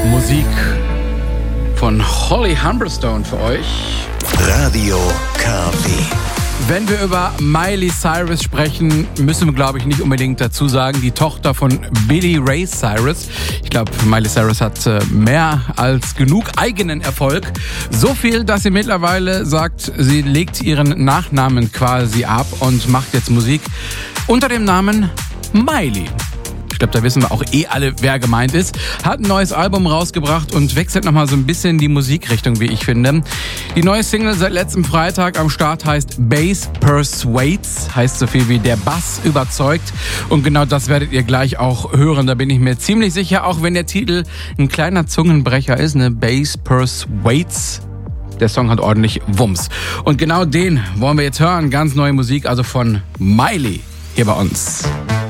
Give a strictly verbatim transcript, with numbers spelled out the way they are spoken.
Musik von Holly Humberstone für euch. Radio K W. Wenn wir über Miley Cyrus sprechen, müssen wir, glaube ich, nicht unbedingt dazu sagen, die Tochter von Billy Ray Cyrus. Ich glaube, Miley Cyrus hat äh, mehr als genug eigenen Erfolg. So viel, dass sie mittlerweile sagt, sie legt ihren Nachnamen quasi ab und macht jetzt Musik unter dem Namen Miley. Ich glaube, da wissen wir auch eh alle, wer gemeint ist. Hat ein neues Album rausgebracht und wechselt nochmal so ein bisschen die Musikrichtung, wie ich finde. Die neue Single seit letztem Freitag am Start heißt Bass Persuades. Heißt so viel wie der Bass überzeugt. Und genau das werdet ihr gleich auch hören. Da bin ich mir ziemlich sicher, auch wenn der Titel ein kleiner Zungenbrecher ist, ne? Bass Persuades. Der Song hat ordentlich Wumms. Und genau den wollen wir jetzt hören. Ganz neue Musik, also von Miley hier bei uns.